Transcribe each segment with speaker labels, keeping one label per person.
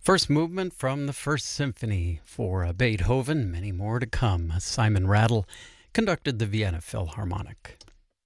Speaker 1: First movement from the First Symphony for Beethoven, many more to come. Simon Rattle conducted the Vienna Philharmonic.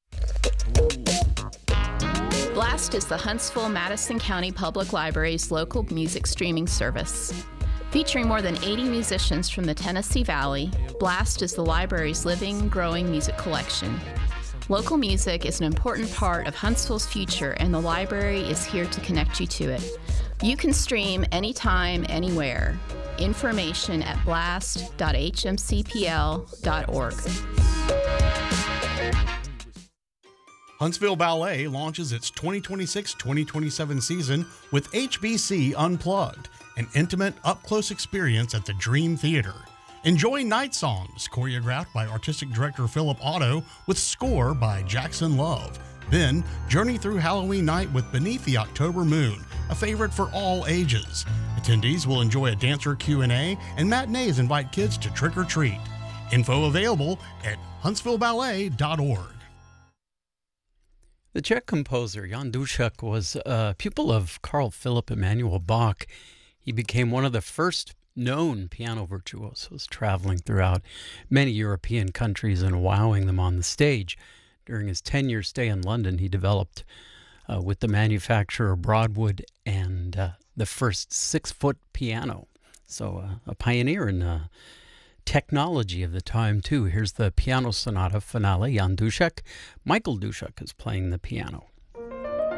Speaker 2: Blast is the Huntsville-Madison County Public Library's local music streaming service. Featuring more than 80 musicians from the Tennessee Valley, Blast is the library's living, growing music collection. Local music is an important part of Huntsville's future, and the library is here to connect you to it. You can stream anytime, anywhere. Information at blast.hmcpl.org.
Speaker 3: Huntsville Ballet launches its 2026-2027 season with HBC Unplugged, an intimate, up-close experience at the Dream Theater. Enjoy Night Songs, choreographed by Artistic Director Philip Otto, with score by Jackson Love. Then, journey through Halloween night with Beneath the October Moon, a favorite for all ages. Attendees will enjoy a dancer Q&A, and matinees invite kids to trick or treat. Info available at huntsvilleballet.org.
Speaker 1: The Czech composer Jan Dušek was a pupil of Carl Philipp Emanuel Bach. He became one of the first known piano virtuosos, traveling throughout many European countries and wowing them on the stage. During his 10-year stay in London, he developed with the manufacturer Broadwood and the first 6-foot piano. So a pioneer in technology of the time, too. Here's the Piano Sonata Finale, Jan Dušek. Michael Dušek is playing the piano.